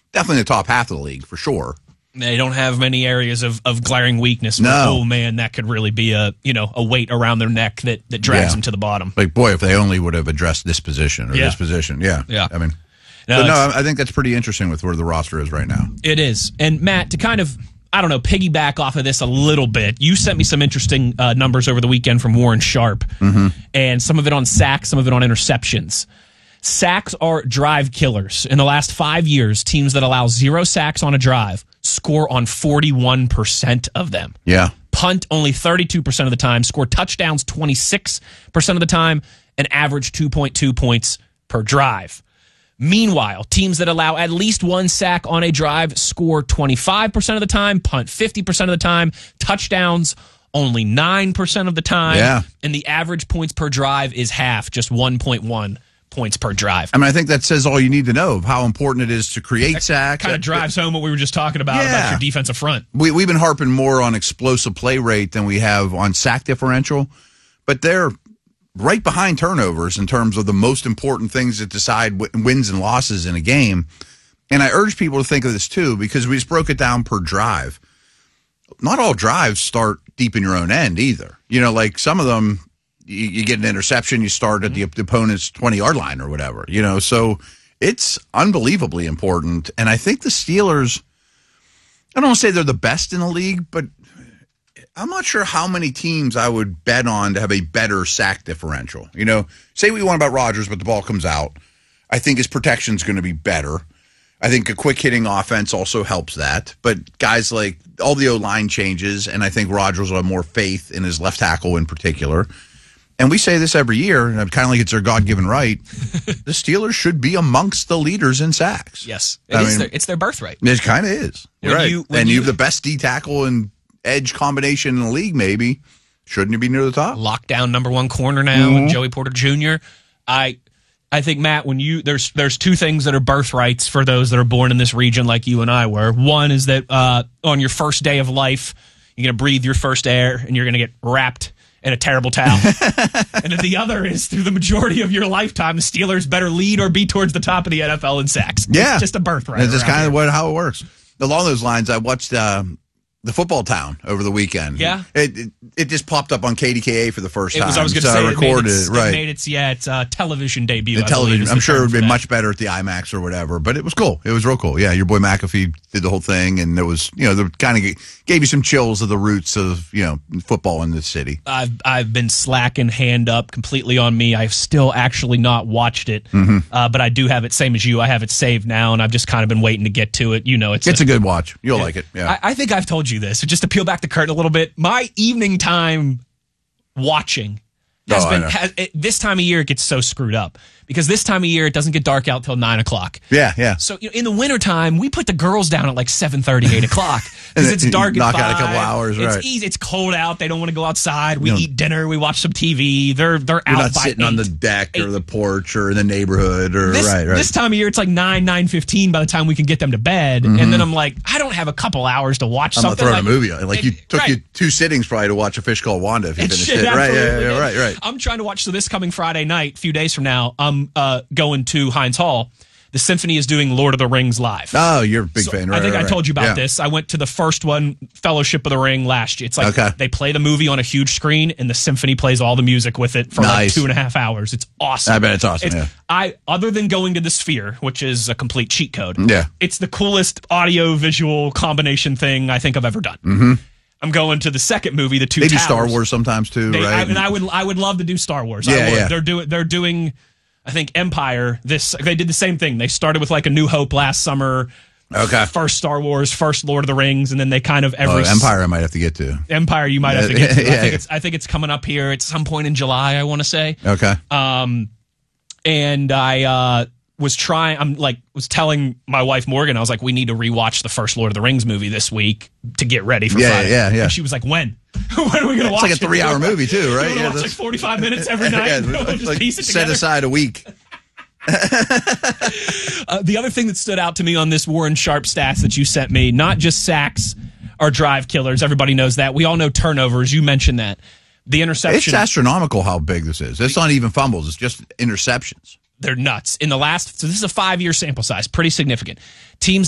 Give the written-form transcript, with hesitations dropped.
definitely the top half of the league for sure. They don't have many areas of glaring weakness. No. Oh man, that could really be a weight around their neck that drags them to the bottom. Like, boy, if they only would have addressed this position or this position. Yeah. Yeah. I mean, I think that's pretty interesting with where the roster is right now. It is. And Matt, to kind of, I don't know, piggyback off of this a little bit, you sent me some interesting numbers over the weekend from Warren Sharp, and some of it on sacks, some of it on interceptions. Sacks are drive killers. In the last 5 years, teams that allow 0 sacks on a drive score on 41% of them. Yeah. Punt only 32% of the time, score touchdowns 26% of the time, and average 2.2 points per drive. Meanwhile, teams that allow at least 1 sack on a drive score 25% of the time, punt 50% of the time, touchdowns only 9% of the time, and the average points per drive is half, just 1.1 points per drive. I mean, I think that says all you need to know of how important it is to create sacks. Kind of drives home what we were just talking about your defensive front. We've been harping more on explosive play rate than we have on sack differential, but they're right behind turnovers in terms of the most important things that decide wins and losses in a game. And I urge people to think of this too, because we just broke it down per drive. Not all drives start deep in your own end either. Like some of them, you get an interception, you start at the opponent's 20-yard line or whatever, so it's unbelievably important. And I think the Steelers, I don't want to say they're the best in the league, but I'm not sure how many teams I would bet on to have a better sack differential. Say what you want about Rodgers, but the ball comes out. I think his protection is going to be better. I think a quick hitting offense also helps that. But guys like all the O-line changes, and I think Rodgers will have more faith in his left tackle in particular. And we say this every year, and kind of like it's their God-given right, the Steelers should be amongst the leaders in sacks. Yes. It's their birthright. It kind of is. You're right. You have the best D-tackle and edge combination in the league, maybe. Shouldn't you be near the top? Lockdown number 1 corner now, Joey Porter Jr. I think, Matt, when there's 2 things that are birthrights for those that are born in this region like you and I were. One is that on your first day of life, you're going to breathe your first air, and you're going to get wrapped in a terrible towel. And then the other is through the majority of your lifetime, the Steelers better lead or be towards the top of the NFL in sacks. Yeah. It's just a birthright. It's just kind of how it works. Along those lines, I watched the Football Town over the weekend. Yeah. It just popped up on KDKA for the first time. I was going to say, I recorded it. Right. It made its television debut. The television. I'm sure it would be much better at the IMAX or whatever, but it was cool. It was real cool. Yeah, your boy McAfee did the whole thing, and there was, the kind of gave you some chills of the roots of, football in this city. I've been slacking hand up completely on me. I've still actually not watched it, but I do have it, same as you. I have it saved now, and I've just kind of been waiting to get to it. It's a good watch. You'll like it. Yeah. I think I've told you this. So just to peel back the curtain a little bit, my evening time watching has this time of year it gets so screwed up because this time of year it doesn't get dark out till 9 o'clock. Yeah. So in the wintertime, we put the girls down at like 7:30, 8 o'clock because it's dark. Knock at 5. Out a couple hours. It's right. easy. It's cold out. They don't want to go outside. We eat dinner. We watch some TV. They're You're out not by sitting 8. on the deck or the porch or in the neighborhood or right. This time of year, it's like 9:15 by the time we can get them to bed, and then I'm like, I don't have a couple hours to watch something. I'm gonna throw a movie on. Like you took you 2 sittings probably to watch A Fish Called Wanda if you finished it. Right. Yeah. Right. I'm trying to watch. So this coming Friday night, a few days from now, I'm going to Heinz Hall. The Symphony is doing Lord of the Rings live. Oh, you're a big fan. Right, I think I told you about this. I went to the first one, Fellowship of the Ring, last year. It's like they play the movie on a huge screen, and the Symphony plays all the music with it for like 2.5 hours. It's awesome. I bet it's awesome. Other than going to the Sphere, which is a complete cheat code, it's the coolest audio-visual combination thing I think I've ever done. I'm going to the second movie, the Two Towers. They do Star Wars sometimes too, right? I would love to do Star Wars. They're doing. I think Empire. They did the same thing. They started with like A New Hope last summer. Okay. First Star Wars, first Lord of the Rings, and then they kind of Empire I might have to get to. Empire you might have to get to. I think it's coming up here at some point in July, I want to say. Okay. And I was telling my wife Morgan, I was like, we need to rewatch the first Lord of the Rings movie this week to get ready for Friday. Yeah. And she was like, when? When are we going to watch it? It's like a 3-hour movie too, right? Watch like 45 minutes every night. Just piece it set together. aside a week. The other thing that stood out to me on this Warren Sharp stats that you sent me, not just sacks are drive killers. Everybody knows that. We all know turnovers. You mentioned that. The interception. It's astronomical how big this is. It's not even fumbles. It's just interceptions. They're nuts. So this is a 5-year sample size, pretty significant. Teams